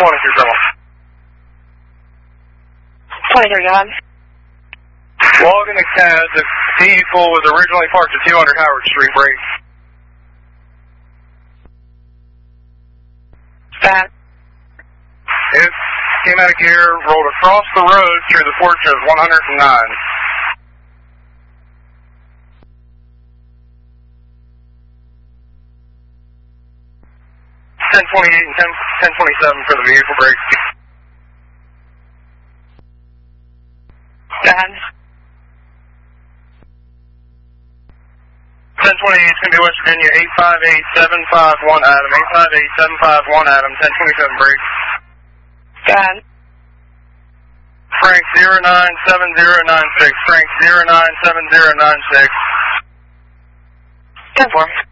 23, go ahead. Logan and Kaz, if diesel was originally parked at 200 Howard Street, break. Bad. It came out of gear, rolled across the road through the porch of 109. .1028 and 1027 for the vehicle break. Bad. 1028 is going to be West Virginia, 858751 Adam, 858751 Adam, 1027 break. Bad. Frank 097096, Frank 097096. 10-4.